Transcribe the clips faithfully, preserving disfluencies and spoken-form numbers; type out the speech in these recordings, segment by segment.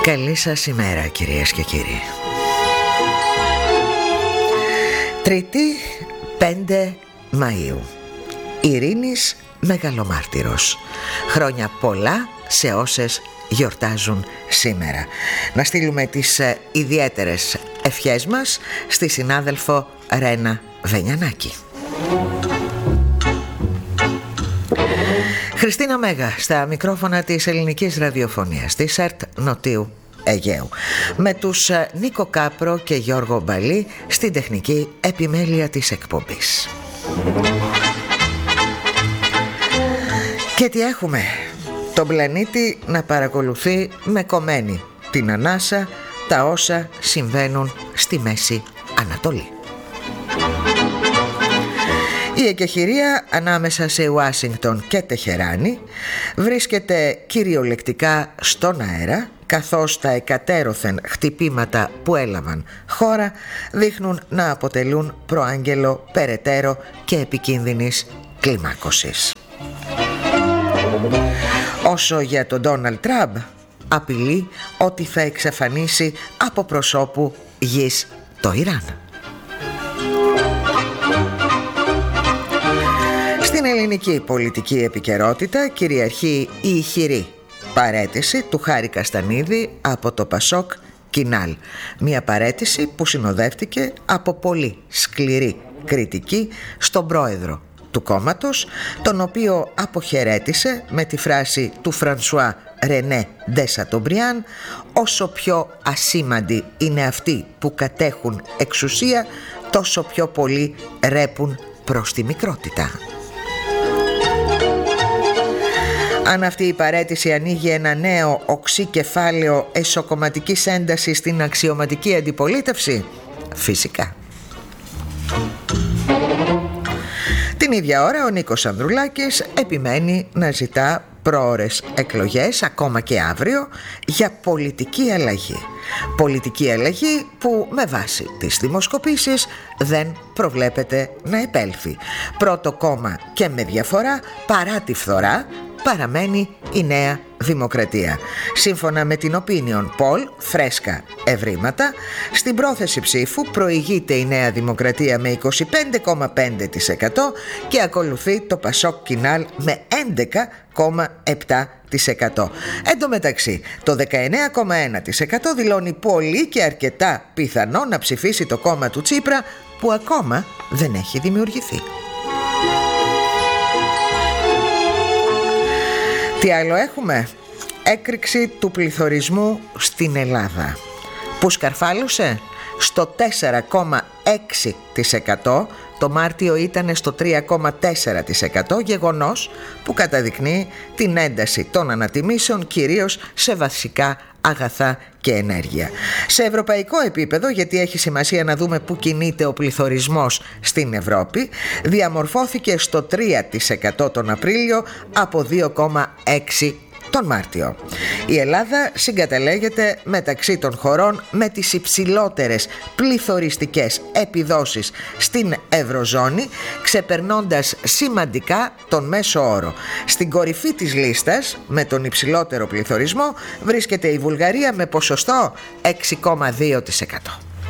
Καλή σας ημέρα, κυρίες και κύριοι. Τρίτη, πέντε Μαΐου. Ειρήνης Μεγαλομάρτυρος. Χρόνια πολλά σε όσες γιορτάζουν σήμερα. Να στείλουμε τις ε, ιδιαίτερες ευχές μας στη συνάδελφο Ρένα Βενιανάκη. Χριστίνα Μέγα στα μικρόφωνα της ελληνικής ραδιοφωνίας της ΕΡΤ Νοτίου Αιγαίου, με τους Νίκο Κάπρο και Γιώργο Μπαλή στην τεχνική επιμέλεια της εκπομπής. Και τι έχουμε? Τον πλανήτη να παρακολουθεί με κομμένη την ανάσα τα όσα συμβαίνουν στη Μέση Ανατολή. Η εκεχηρία ανάμεσα σε Ουάσιγκτον και Τεχεράνη βρίσκεται κυριολεκτικά στον αέρα, καθώς τα εκατέρωθεν χτυπήματα που έλαβαν χώρα δείχνουν να αποτελούν προάγγελο περαιτέρω και επικίνδυνης κλιμάκωσης. Όσο για τον Ντόναλντ Τραμπ, απειλεί ότι θα εξαφανίσει από προσώπου γης το Ιράν. Στην ελληνική πολιτική επικαιρότητα κυριαρχεί η ηχηρή παραίτηση του Χάρη Καστανίδη από το Πασόκ Κινάλ. Μια παραίτηση που συνοδεύτηκε από πολύ σκληρή κριτική στον πρόεδρο του κόμματος, τον οποίο αποχαιρέτησε με τη φράση του Φρανσουά Ρενέ Ντε Σατομπριάν: όσο πιο ασήμαντοι είναι αυτοί που κατέχουν εξουσία, τόσο πιο πολύ ρέπουν προς τη μικρότητα. Αν αυτή η παραίτηση ανοίγει ένα νέο οξύ κεφάλαιο εσωκομματικής έντασης στην αξιωματική αντιπολίτευση, φυσικά. Την ίδια ώρα ο Νίκος Ανδρουλάκης επιμένει να ζητά προώρες εκλογές, ακόμα και αύριο, για πολιτική αλλαγή. Πολιτική αλλαγή που με βάση τις δημοσκοπήσεις δεν προβλέπεται να επέλθει. Πρώτο κόμμα και με διαφορά, παρά τη φθορά, παραμένει η Νέα Δημοκρατία. Σύμφωνα με την Opinion Poll, φρέσκα ευρήματα, στην πρόθεση ψήφου προηγείται η Νέα Δημοκρατία με είκοσι πέντε κόμμα πέντε τοις εκατό και ακολουθεί το Πασόκ Κινάλ με έντεκα κόμμα επτά τοις εκατό. Εν τω μεταξύ, το δεκαεννέα κόμμα ένα τοις εκατό δηλώνει πολύ και αρκετά πιθανό να ψηφίσει το κόμμα του Τσίπρα, που ακόμα δεν έχει δημιουργηθεί. Τι άλλο έχουμε? Έκρηξη του πληθωρισμού στην Ελλάδα, που σκαρφάλωσε στο τέσσερα κόμμα έξι τοις εκατό. Το Μάρτιο ήταν στο τρία κόμμα τέσσερα τοις εκατό, γεγονός που καταδεικνύει την ένταση των ανατιμήσεων κυρίως σε βασικά αγαθά και ενέργεια. Σε ευρωπαϊκό επίπεδο, γιατί έχει σημασία να δούμε πού κινείται ο πληθωρισμός στην Ευρώπη, διαμορφώθηκε στο τρία τοις εκατό τον Απρίλιο από δύο κόμμα έξι τοις εκατό τον Μάρτιο. Η Ελλάδα συγκαταλέγεται μεταξύ των χωρών με τις υψηλότερες πληθωριστικές επιδόσεις στην Ευρωζώνη, ξεπερνώντας σημαντικά τον μέσο όρο. Στην κορυφή της λίστας με τον υψηλότερο πληθωρισμό βρίσκεται η Βουλγαρία με ποσοστό έξι κόμμα δύο τοις εκατό.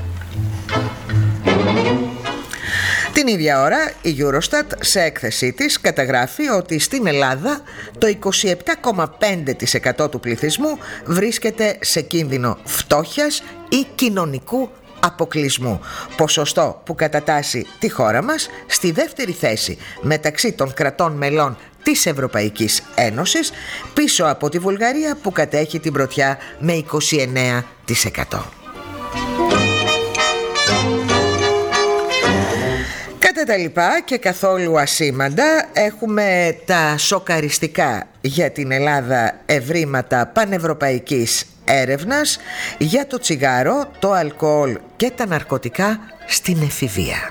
Την ίδια ώρα η Eurostat σε έκθεσή της καταγράφει ότι στην Ελλάδα το είκοσι επτά κόμμα πέντε τοις εκατό του πληθυσμού βρίσκεται σε κίνδυνο φτώχειας ή κοινωνικού αποκλεισμού, ποσοστό που κατατάσσει τη χώρα μας στη δεύτερη θέση μεταξύ των κρατών μελών της Ευρωπαϊκής Ένωσης, πίσω από τη Βουλγαρία που κατέχει την πρωτιά με είκοσι εννέα τοις εκατό. Κατά τα λοιπά και καθόλου ασήμαντα, έχουμε τα σοκαριστικά για την Ελλάδα ευρήματα πανευρωπαϊκής έρευνας για το τσιγάρο, το αλκοόλ και τα ναρκωτικά στην εφηβεία.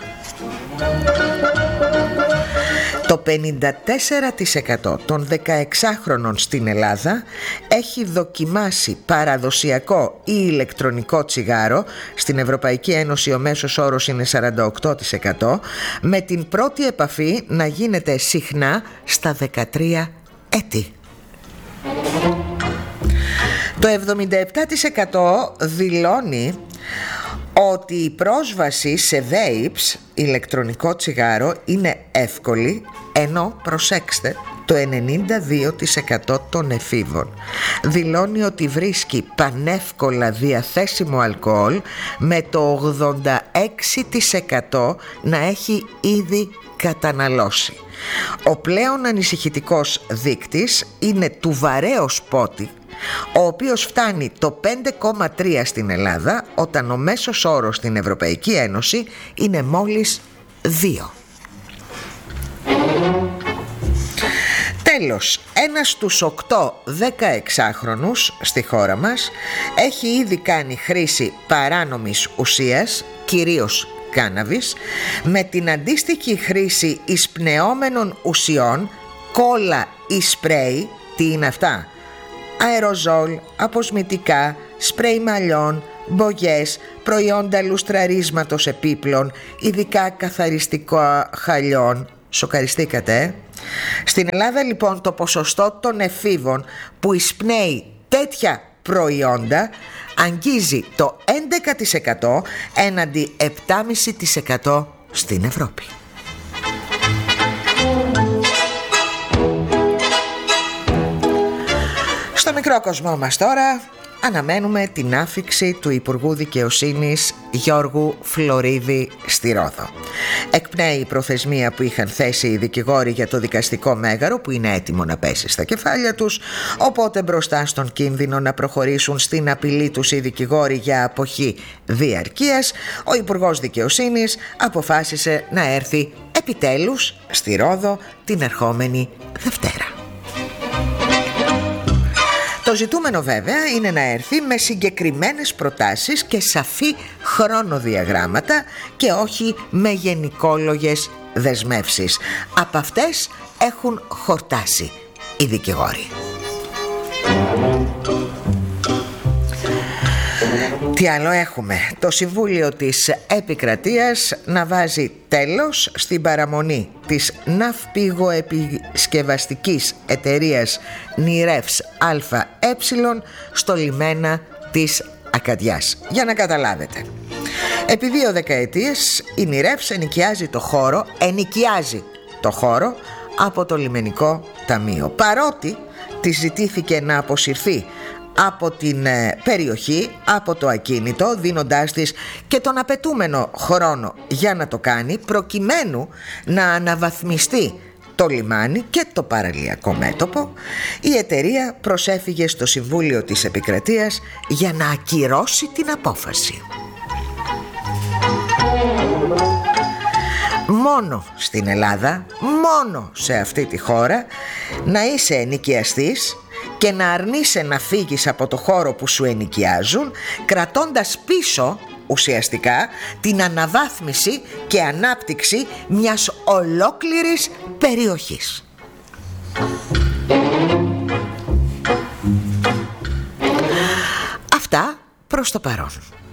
Το πενήντα τέσσερα τοις εκατό των δεκαεξάχρονων στην Ελλάδα έχει δοκιμάσει παραδοσιακό ή ηλεκτρονικό τσιγάρο. Στην Ευρωπαϊκή Ένωση ο μέσος όρος είναι σαράντα οκτώ τοις εκατό, με την πρώτη επαφή να γίνεται συχνά στα δεκατρία έτη. Το εβδομήντα επτά τοις εκατό δηλώνει ότι η πρόσβαση σε vapes, ηλεκτρονικό τσιγάρο, είναι εύκολη, ενώ προσέξτε, το ενενήντα δύο τοις εκατό των εφήβων δηλώνει ότι βρίσκει πανεύκολα διαθέσιμο αλκοόλ, με το ογδόντα έξι τοις εκατό να έχει ήδη καταναλώσει. Ο πλέον ανησυχητικός δείκτης είναι του βαρέω σπότη, ο οποίος φτάνει το πέντε κόμμα τρία στην Ελλάδα, όταν ο μέσος όρος στην Ευρωπαϊκή Ένωση είναι μόλις δύο. Τέλος, ένας στους οκτώ δεκαεξάχρονους στη χώρα μας έχει ήδη κάνει χρήση παράνομης ουσίας, κυρίως κάναβης, με την αντίστοιχη χρήση εισπνεώμενων ουσιών, κόλλα ή σπρέι. Τι είναι αυτά? Αεροζόλ, αποσμητικά, σπρέι μαλλιών, μπογιές, προϊόντα λουστραρίσματος επίπλων, ειδικά καθαριστικό χαλιών. Σοκαριστήκατε, ε? Στην Ελλάδα λοιπόν το ποσοστό των εφήβων που εισπνέει τέτοια προϊόντα αγγίζει το έντεκα τοις εκατό έναντι επτά κόμμα πέντε τοις εκατό στην Ευρώπη. Στο μικρό κοσμό μας τώρα αναμένουμε την άφιξη του Υπουργού Δικαιοσύνης Γιώργου Φλωρίδη στη Ρόδο. Εκπνέει η προθεσμία που είχαν θέσει οι δικηγόροι για το δικαστικό μέγαρο, που είναι έτοιμο να πέσει στα κεφάλια τους, οπότε μπροστά στον κίνδυνο να προχωρήσουν στην απειλή τους οι δικηγόροι για αποχή διαρκείας, ο Υπουργός Δικαιοσύνης αποφάσισε να έρθει επιτέλους στη Ρόδο την ερχόμενη Δευτέρα. Το ζητούμενο βέβαια είναι να έρθει με συγκεκριμένες προτάσεις και σαφή χρονοδιαγράμματα και όχι με γενικόλογες δεσμεύσεις. Από αυτές έχουν χορτάσει οι δικηγόροι. Τι άλλο έχουμε? Το Συμβούλιο της Επικρατείας να βάζει τέλος στην παραμονή της ναυπηγοεπισκευαστικής εταιρείας Νιρεύς ΑΕ στο λιμένα της Ακαντιάς. Για να καταλάβετε, επί δύο δεκαετίες η Νιρεύς ενοικιάζει το χώρο, ενοικιάζει το χώρο από το λιμενικό ταμείο, παρότι της ζητήθηκε να αποσυρθεί από την περιοχή, από το ακίνητο, δίνοντάς της και τον απαιτούμενο χρόνο για να το κάνει, προκειμένου να αναβαθμιστεί το λιμάνι και το παραλιακό μέτωπο. Η εταιρεία προσέφυγε στο Συμβούλιο της Επικρατείας για να ακυρώσει την απόφαση. Μόνο στην Ελλάδα, μόνο σε αυτή τη χώρα, να είσαι ενοικιαστής και να αρνείσαι να φύγεις από το χώρο που σου ενοικιάζουν, κρατώντας πίσω ουσιαστικά την αναβάθμιση και ανάπτυξη μιας ολόκληρης περιοχής. Αυτά προς το παρόν.